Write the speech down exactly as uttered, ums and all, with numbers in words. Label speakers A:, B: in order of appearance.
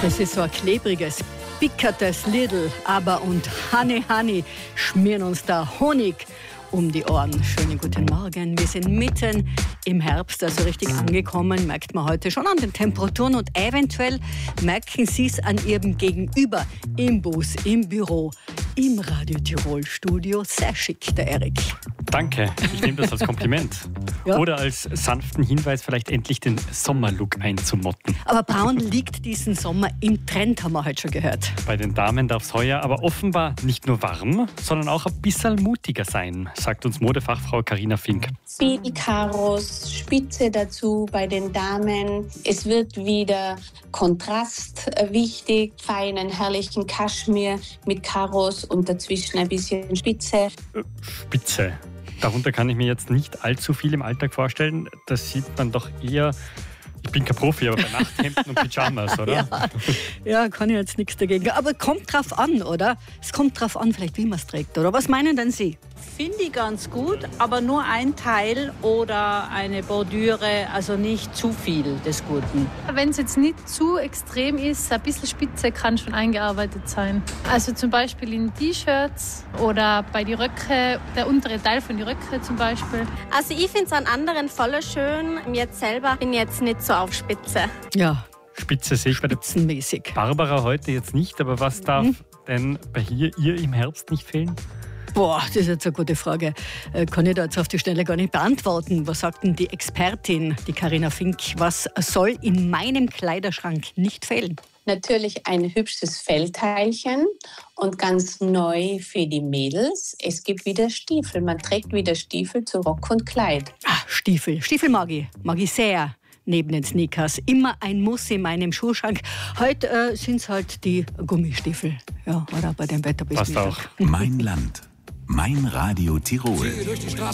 A: Das ist so ein klebriges, pickertes Lidl, aber und Honey Honey schmieren uns da Honig um die Ohren. Schönen guten Morgen. Wir sind mitten im Herbst, also richtig angekommen, merkt man heute schon an den Temperaturen und eventuell merken Sie es an Ihrem Gegenüber im Bus, im Büro, im Radio Tirol Studio. Sehr schick, der Erik.
B: Danke, ich nehme das als Kompliment.
A: Ja.
B: Oder als sanften Hinweis, vielleicht endlich den Sommerlook einzumotten.
A: Aber braun liegt diesen Sommer im Trend, haben wir heute schon gehört.
B: Bei den Damen darf es heuer aber offenbar nicht nur warm, sondern auch ein bisschen mutiger sein, sagt uns Modefachfrau Carina Fink.
C: Viel Karos, Spitze dazu bei den Damen. Es wird wieder Kontrast wichtig, feinen, herrlichen Kaschmir mit Karos und dazwischen ein bisschen Spitze.
B: Spitze. Darunter kann ich mir jetzt nicht allzu viel im Alltag vorstellen. Das sieht man doch eher, ich bin kein Profi, aber bei Nachthemden und Pyjamas, oder?
A: Ja, ja, kann ich jetzt nichts dagegen. Aber kommt drauf an, oder? Es kommt drauf an, vielleicht wie man es trägt, oder? Was meinen denn Sie?
D: Finde ich ganz gut, aber nur ein Teil oder eine Bordüre, also nicht zu viel des Guten.
E: Wenn es jetzt nicht zu extrem ist, ein bisschen Spitze kann schon eingearbeitet sein. Also zum Beispiel in T-Shirts oder bei die Röcke, der untere Teil von die Röcke zum Beispiel.
F: Also ich finde es an anderen voll schön. Jetzt selber bin ich jetzt nicht so auf Spitze.
A: Ja,
B: Spitze sehe ich bei der
A: spitzenmäßig.
B: Barbara heute jetzt nicht, aber was darf mhm. denn bei hier ihr im Herbst nicht fehlen?
A: Boah, das ist jetzt eine gute Frage. Äh, kann ich da jetzt auf die Stelle gar nicht beantworten. Was sagt denn die Expertin, die Carina Fink? Was soll in meinem Kleiderschrank nicht fehlen?
C: Natürlich ein hübsches Fellteilchen und ganz neu für die Mädels. Es gibt wieder Stiefel. Man trägt wieder Stiefel zu Rock und Kleid.
A: Ah, Stiefel. Stiefel mag ich. Mag ich sehr. Neben den Sneakers. Immer ein Muss in meinem Schuhschrank. Heute äh, sind es halt die Gummistiefel. Ja, oder bei dem Wetter bis
B: Passt auch.
G: Mein Land. Mein Radio Tirol.